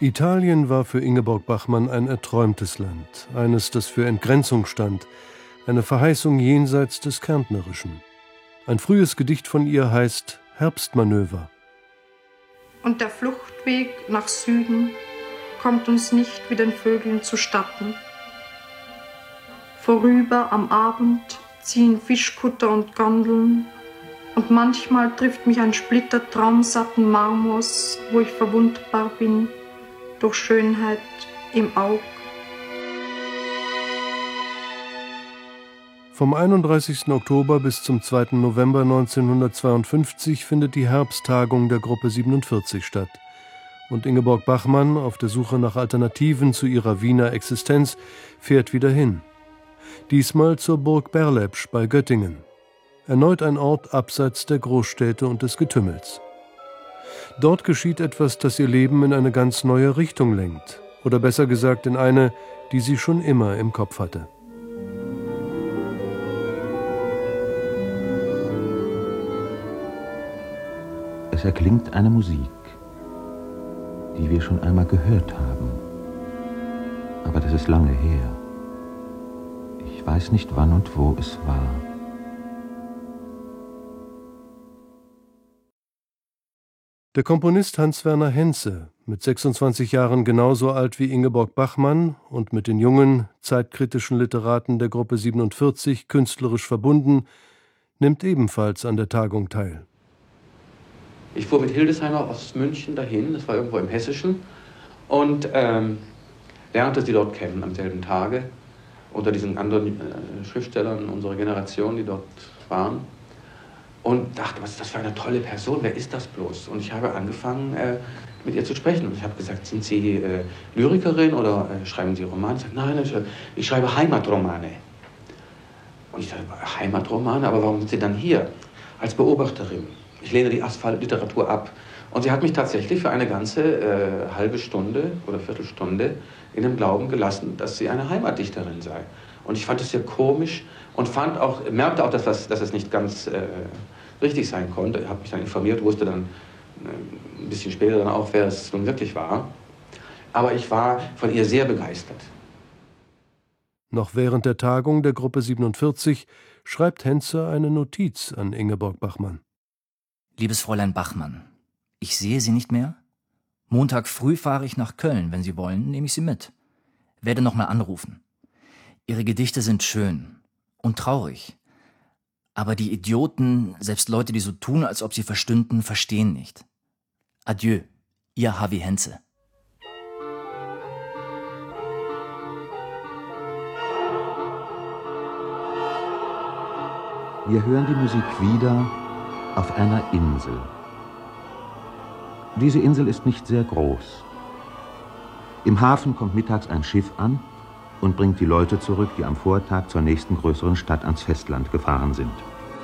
Italien war für Ingeborg Bachmann ein erträumtes Land, eines, das für Entgrenzung stand, eine Verheißung jenseits des Kärntnerischen. Ein frühes Gedicht von ihr heißt Herbstmanöver. Und der Fluchtweg nach Süden kommt uns nicht wie den Vögeln zustatten. Vorüber am Abend ziehen Fischkutter und Gondeln, und manchmal trifft mich ein Splitter traumsatten Marmors, wo ich verwundbar bin durch Schönheit im Aug. Vom 31. Oktober bis zum 2. November 1952 findet die Herbsttagung der Gruppe 47 statt. Und Ingeborg Bachmann, auf der Suche nach Alternativen zu ihrer Wiener Existenz, fährt wieder hin. Diesmal zur Burg Berlepsch bei Göttingen. Erneut ein Ort abseits der Großstädte und des Getümmels. Dort geschieht etwas, das ihr Leben in eine ganz neue Richtung lenkt. Oder besser gesagt in eine, die sie schon immer im Kopf hatte. Es erklingt eine Musik, die wir schon einmal gehört haben. Aber das ist lange her. Ich weiß nicht, wann und wo es war. Der Komponist Hans-Werner Henze, mit 26 Jahren genauso alt wie Ingeborg Bachmann und mit den jungen, zeitkritischen Literaten der Gruppe 47 künstlerisch verbunden, nimmt ebenfalls an der Tagung teil. Ich fuhr mit Hildesheimer aus München dahin, das war irgendwo im Hessischen, und lernte sie dort kennen am selben Tage, unter diesen anderen Schriftstellern unserer Generation, die dort waren. Und dachte, was ist das für eine tolle Person, wer ist das bloß? Und ich habe angefangen, mit ihr zu sprechen. Und ich habe gesagt, sind Sie Lyrikerin oder schreiben Sie Romane? Sie sagt, nein, ich schreibe Heimatromane. Und ich sage, Heimatromane, aber warum sind Sie dann hier? Als Beobachterin. Ich lehne die Asphaltliteratur ab. Und sie hat mich tatsächlich für eine ganze halbe Stunde oder Viertelstunde in dem Glauben gelassen, dass sie eine Heimatdichterin sei. Und ich fand es sehr komisch und merkte auch, dass es nicht ganz richtig sein konnte. Ich habe mich dann informiert, wusste dann ein bisschen später dann auch, wer es nun wirklich war. Aber ich war von ihr sehr begeistert. Noch während der Tagung der Gruppe 47 schreibt Henze eine Notiz an Ingeborg Bachmann. Liebes Fräulein Bachmann, ich sehe Sie nicht mehr. Montag früh fahre ich nach Köln. Wenn Sie wollen, nehme ich Sie mit. Werde noch mal anrufen. Ihre Gedichte sind schön und traurig. Aber die Idioten, selbst Leute, die so tun, als ob sie verstünden, verstehen nicht. Adieu, Ihr Harvey Henze. Wir hören die Musik wieder auf einer Insel. Diese Insel ist nicht sehr groß. Im Hafen kommt mittags ein Schiff an und bringt die Leute zurück, die am Vortag zur nächsten größeren Stadt ans Festland gefahren sind.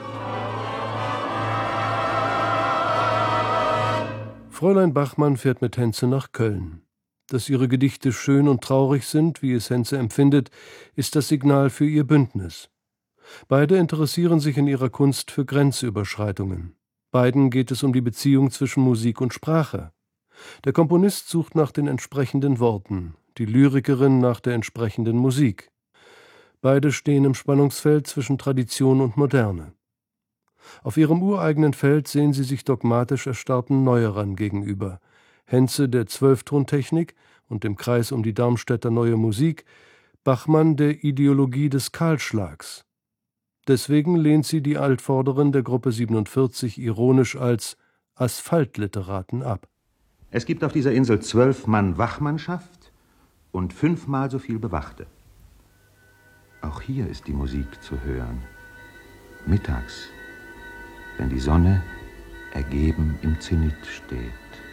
Fräulein Bachmann fährt mit Henze nach Köln. Dass ihre Gedichte schön und traurig sind, wie es Henze empfindet, ist das Signal für ihr Bündnis. Beide interessieren sich in ihrer Kunst für Grenzüberschreitungen. Beiden geht es um die Beziehung zwischen Musik und Sprache. Der Komponist sucht nach den entsprechenden Worten, die Lyrikerin nach der entsprechenden Musik. Beide stehen im Spannungsfeld zwischen Tradition und Moderne. Auf ihrem ureigenen Feld sehen sie sich dogmatisch erstarrten Neuerern gegenüber. Henze der Zwölftontechnik und dem Kreis um die Darmstädter Neue Musik, Bachmann der Ideologie des Kahlschlags. Deswegen lehnt sie die Altvorderin der Gruppe 47 ironisch als Asphaltliteraten ab. Es gibt auf dieser Insel 12 Mann Wachmannschaft und 5-mal so viel Bewachte. Auch hier ist die Musik zu hören. Mittags, wenn die Sonne ergeben im Zenit steht.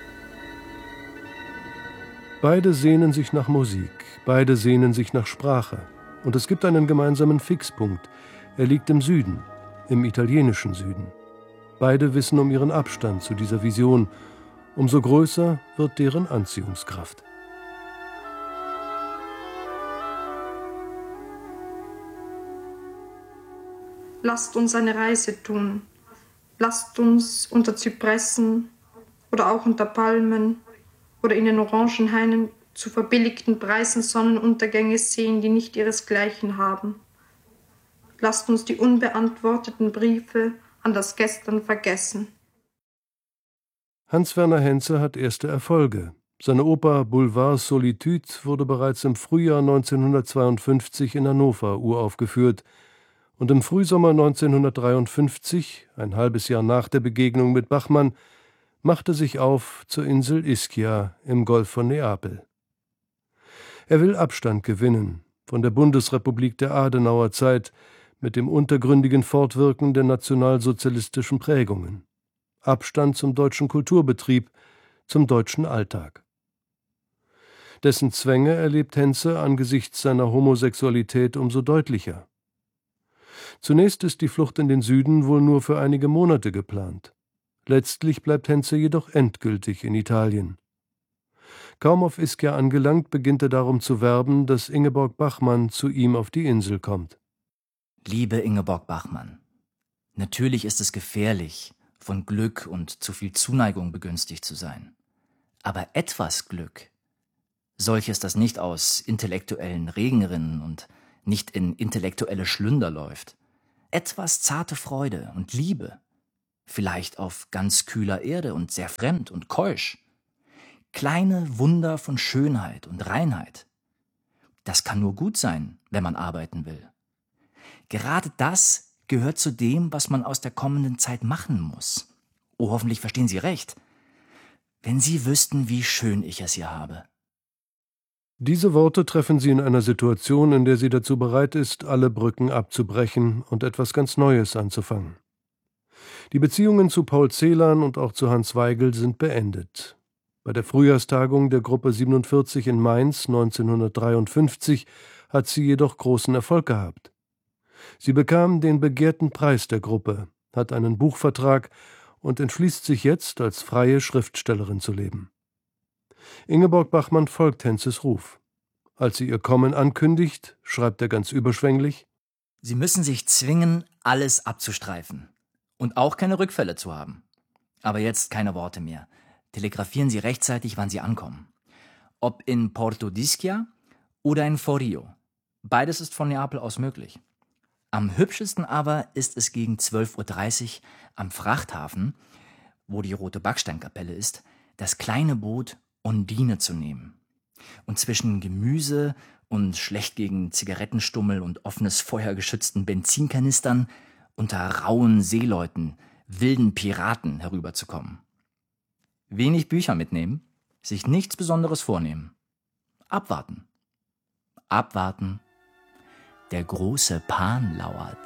Beide sehnen sich nach Musik, beide sehnen sich nach Sprache. Und es gibt einen gemeinsamen Fixpunkt. Er liegt im Süden, im italienischen Süden. Beide wissen um ihren Abstand zu dieser Vision. Umso größer wird deren Anziehungskraft. Lasst uns eine Reise tun. Lasst uns unter Zypressen oder auch unter Palmen oder in den Orangenhainen zu verbilligten Preisen Sonnenuntergänge sehen, die nicht ihresgleichen haben. Lasst uns die unbeantworteten Briefe an das Gestern vergessen. Hans-Werner Henze hat erste Erfolge. Seine Oper Boulevard Solitude wurde bereits im Frühjahr 1952 in Hannover uraufgeführt und im Frühsommer 1953, ein halbes Jahr nach der Begegnung mit Bachmann, machte sich auf zur Insel Ischia im Golf von Neapel. Er will Abstand gewinnen von der Bundesrepublik der Adenauerzeit mit dem untergründigen Fortwirken der nationalsozialistischen Prägungen. Abstand zum deutschen Kulturbetrieb, zum deutschen Alltag. Dessen Zwänge erlebt Henze angesichts seiner Homosexualität umso deutlicher. Zunächst ist die Flucht in den Süden wohl nur für einige Monate geplant. Letztlich bleibt Henze jedoch endgültig in Italien. Kaum auf Ischia angelangt, beginnt er darum zu werben, dass Ingeborg Bachmann zu ihm auf die Insel kommt. Liebe Ingeborg Bachmann, natürlich ist es gefährlich, von Glück und zu viel Zuneigung begünstigt zu sein. Aber etwas Glück, solches, das nicht aus intellektuellen Regenrinnen und nicht in intellektuelle Schlünder läuft, etwas zarte Freude und Liebe, vielleicht auf ganz kühler Erde und sehr fremd und keusch, kleine Wunder von Schönheit und Reinheit. Das kann nur gut sein, wenn man arbeiten will. Gerade das gehört zu dem, was man aus der kommenden Zeit machen muss. Oh, hoffentlich verstehen Sie recht. Wenn Sie wüssten, wie schön ich es hier habe. Diese Worte treffen sie in einer Situation, in der sie dazu bereit ist, alle Brücken abzubrechen und etwas ganz Neues anzufangen. Die Beziehungen zu Paul Celan und auch zu Hans Weigel sind beendet. Bei der Frühjahrstagung der Gruppe 47 in Mainz 1953 hat sie jedoch großen Erfolg gehabt. Sie bekam den begehrten Preis der Gruppe, hat einen Buchvertrag und entschließt sich jetzt, als freie Schriftstellerin zu leben. Ingeborg Bachmann folgt Henzes Ruf. Als sie ihr Kommen ankündigt, schreibt er ganz überschwänglich: Sie müssen sich zwingen, alles abzustreifen und auch keine Rückfälle zu haben. Aber jetzt keine Worte mehr. Telegrafieren Sie rechtzeitig, wann Sie ankommen. Ob in Porto d'Ischia oder in Forio. Beides ist von Neapel aus möglich. Am hübschesten aber ist es gegen 12:30 Uhr am Frachthafen, wo die Rote Backsteinkapelle ist, das kleine Boot Ondine zu nehmen und zwischen Gemüse und schlecht gegen Zigarettenstummel und offenes Feuer geschützten Benzinkanistern unter rauen Seeleuten, wilden Piraten herüberzukommen. Wenig Bücher mitnehmen, sich nichts Besonderes vornehmen. Abwarten. Abwarten. Der große Pan lauert.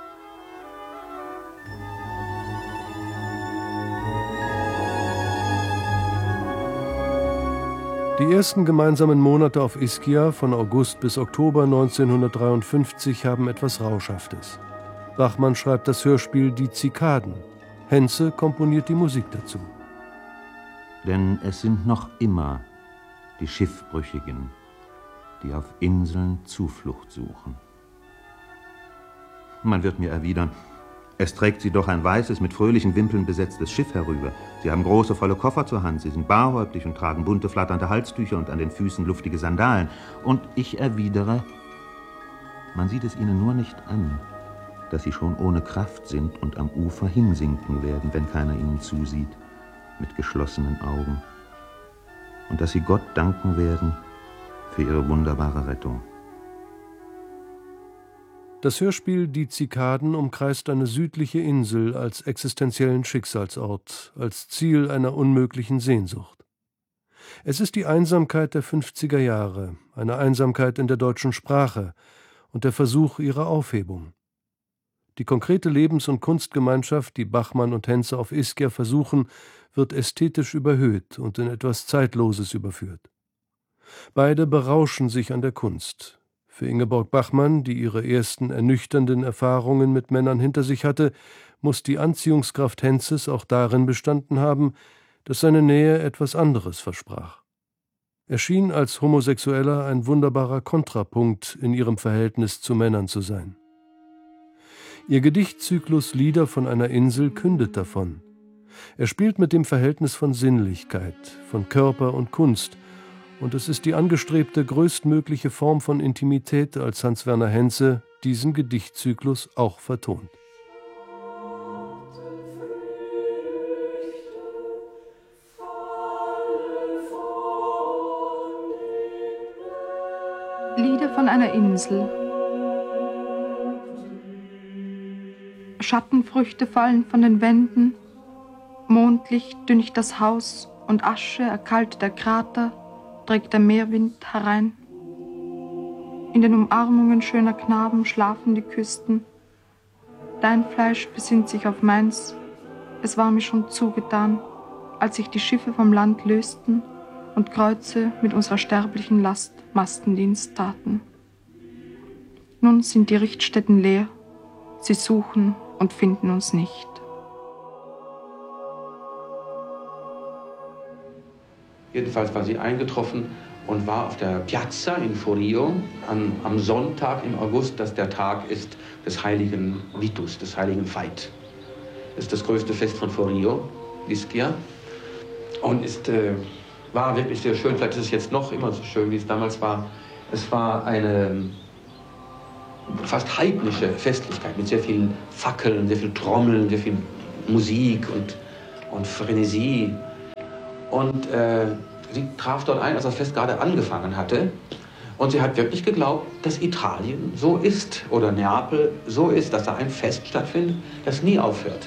Die ersten gemeinsamen Monate auf Ischia von August bis Oktober 1953 haben etwas Rauschhaftes. Bachmann schreibt das Hörspiel Die Zikaden. Henze komponiert die Musik dazu. Denn es sind noch immer die Schiffbrüchigen, die auf Inseln Zuflucht suchen. Man wird mir erwidern, es trägt sie doch ein weißes, mit fröhlichen Wimpeln besetztes Schiff herüber. Sie haben große, volle Koffer zur Hand, sie sind barhäuptig und tragen bunte, flatternde Halstücher und an den Füßen luftige Sandalen. Und ich erwidere, man sieht es ihnen nur nicht an, dass sie schon ohne Kraft sind und am Ufer hinsinken werden, wenn keiner ihnen zusieht, mit geschlossenen Augen. Und dass sie Gott danken werden für ihre wunderbare Rettung. Das Hörspiel Die Zikaden umkreist eine südliche Insel als existenziellen Schicksalsort, als Ziel einer unmöglichen Sehnsucht. Es ist die Einsamkeit der 50er Jahre, eine Einsamkeit in der deutschen Sprache und der Versuch ihrer Aufhebung. Die konkrete Lebens- und Kunstgemeinschaft, die Bachmann und Henze auf Ischia versuchen, wird ästhetisch überhöht und in etwas Zeitloses überführt. Beide berauschen sich an der Kunst. Für Ingeborg Bachmann, die ihre ersten ernüchternden Erfahrungen mit Männern hinter sich hatte, muss die Anziehungskraft Henzes auch darin bestanden haben, dass seine Nähe etwas anderes versprach. Er schien als Homosexueller ein wunderbarer Kontrapunkt in ihrem Verhältnis zu Männern zu sein. Ihr Gedichtzyklus Lieder von einer Insel kündet davon. Er spielt mit dem Verhältnis von Sinnlichkeit, von Körper und Kunst, und es ist die angestrebte größtmögliche Form von Intimität, als Hans Werner Henze diesen Gedichtzyklus auch vertont. Lieder von einer Insel. Schattenfrüchte fallen von den Wänden, Mondlicht düncht das Haus und Asche erkaltet der Krater, trägt der Meerwind herein. In den Umarmungen schöner Knaben schlafen die Küsten. Dein Fleisch besinnt sich auf meins. Es war mir schon zugetan, als sich die Schiffe vom Land lösten und Kreuze mit unserer sterblichen Last Mastendienst taten. Nun sind die Richtstätten leer. Sie suchen und finden uns nicht. Jedenfalls war sie eingetroffen und war auf der Piazza in Forio am Sonntag im August, das der Tag ist des heiligen Vitus, des heiligen Veit. Das ist das größte Fest von Forio, Ischia. Und war wirklich sehr schön. Vielleicht ist es jetzt noch immer so schön, wie es damals war. Es war eine fast heidnische Festlichkeit mit sehr vielen Fackeln, sehr viel Trommeln, sehr viel Musik und Frenesie. Und sie traf dort ein, als das Fest gerade angefangen hatte. Und sie hat wirklich geglaubt, dass Italien so ist oder Neapel so ist, dass da ein Fest stattfindet, das nie aufhört.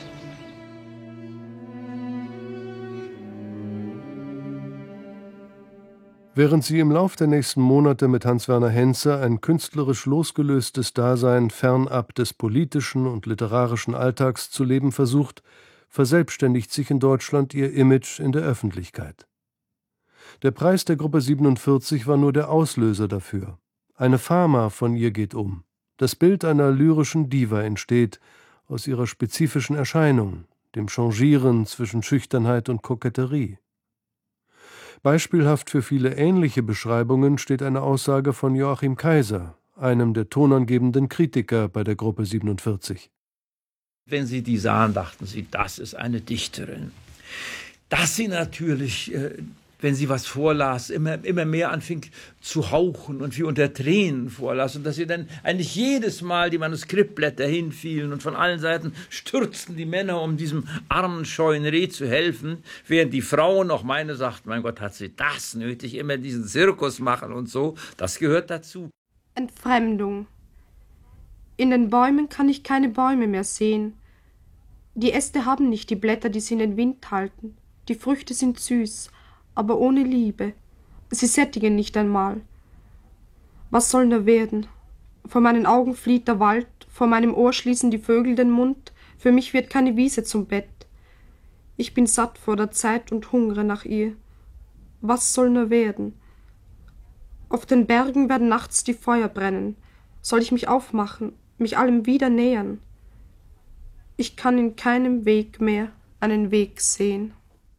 Während sie im Lauf der nächsten Monate mit Hans Werner Henze ein künstlerisch losgelöstes Dasein fernab des politischen und literarischen Alltags zu leben versucht, verselbstständigt sich in Deutschland ihr Image in der Öffentlichkeit. Der Preis der Gruppe 47 war nur der Auslöser dafür. Eine Fama von ihr geht um. Das Bild einer lyrischen Diva entsteht aus ihrer spezifischen Erscheinung, dem Changieren zwischen Schüchternheit und Koketterie. Beispielhaft für viele ähnliche Beschreibungen steht eine Aussage von Joachim Kaiser, einem der tonangebenden Kritiker bei der Gruppe 47. Wenn Sie die sahen, dachten Sie, das ist eine Dichterin. Dass sie natürlich, wenn sie was vorlas, immer mehr anfing zu hauchen und wie unter Tränen vorlas und dass ihr dann eigentlich jedes Mal die Manuskriptblätter hinfielen und von allen Seiten stürzten die Männer, um diesem armen, scheuen Reh zu helfen, während die Frauen, auch meine, sagten, mein Gott, hat sie das nötig, immer diesen Zirkus machen und so, das gehört dazu. Entfremdung. In den Bäumen kann ich keine Bäume mehr sehen. Die Äste haben nicht die Blätter, die sie in den Wind halten. Die Früchte sind süß, aber ohne Liebe. Sie sättigen nicht einmal. Was soll nur werden? Vor meinen Augen flieht der Wald, vor meinem Ohr schließen die Vögel den Mund, für mich wird keine Wiese zum Bett. Ich bin satt vor der Zeit und hungre nach ihr. Was soll nur werden? Auf den Bergen werden nachts die Feuer brennen. Soll ich mich aufmachen, mich allem wieder nähern? Ich kann in keinem Weg mehr einen Weg sehen.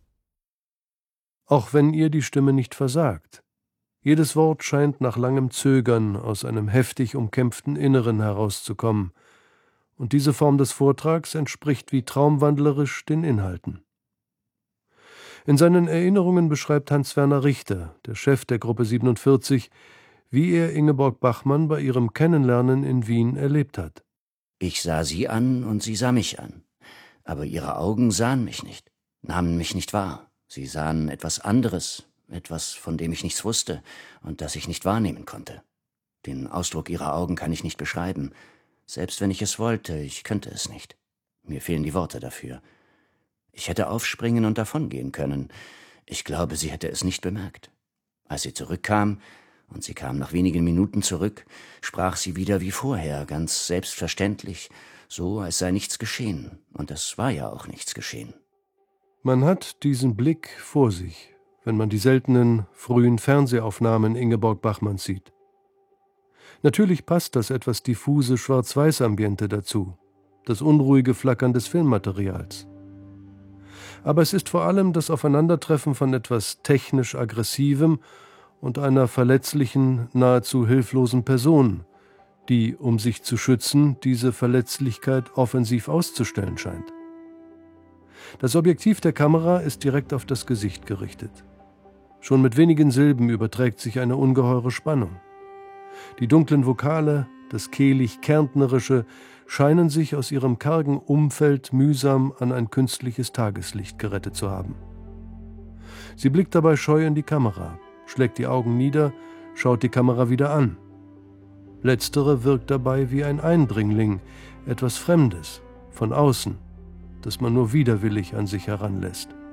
Auch wenn ihr die Stimme nicht versagt. Jedes Wort scheint nach langem Zögern aus einem heftig umkämpften Inneren herauszukommen. Und diese Form des Vortrags entspricht wie traumwandlerisch den Inhalten. In seinen Erinnerungen beschreibt Hans-Werner Richter, der Chef der Gruppe 47, wie er Ingeborg Bachmann bei ihrem Kennenlernen in Wien erlebt hat. Ich sah sie an und sie sah mich an. Aber ihre Augen sahen mich nicht, nahmen mich nicht wahr. Sie sahen etwas anderes, etwas, von dem ich nichts wusste und das ich nicht wahrnehmen konnte. Den Ausdruck ihrer Augen kann ich nicht beschreiben. Selbst wenn ich es wollte, ich könnte es nicht. Mir fehlen die Worte dafür. Ich hätte aufspringen und davongehen können. Ich glaube, sie hätte es nicht bemerkt. Als sie zurückkam, und sie kam nach wenigen Minuten zurück, sprach sie wieder wie vorher, ganz selbstverständlich, so als sei nichts geschehen. Und es war ja auch nichts geschehen. Man hat diesen Blick vor sich, wenn man die seltenen, frühen Fernsehaufnahmen Ingeborg Bachmanns sieht. Natürlich passt das etwas diffuse Schwarz-Weiß-Ambiente dazu, das unruhige Flackern des Filmmaterials. Aber es ist vor allem das Aufeinandertreffen von etwas technisch Aggressivem und einer verletzlichen, nahezu hilflosen Person, die, um sich zu schützen, diese Verletzlichkeit offensiv auszustellen scheint. Das Objektiv der Kamera ist direkt auf das Gesicht gerichtet. Schon mit wenigen Silben überträgt sich eine ungeheure Spannung. Die dunklen Vokale, das kehlig-kärntnerische, scheinen sich aus ihrem kargen Umfeld mühsam an ein künstliches Tageslicht gerettet zu haben. Sie blickt dabei scheu in die Kamera, schlägt die Augen nieder, schaut die Kamera wieder an. Letztere wirkt dabei wie ein Eindringling, etwas Fremdes, von außen, das man nur widerwillig an sich heranlässt.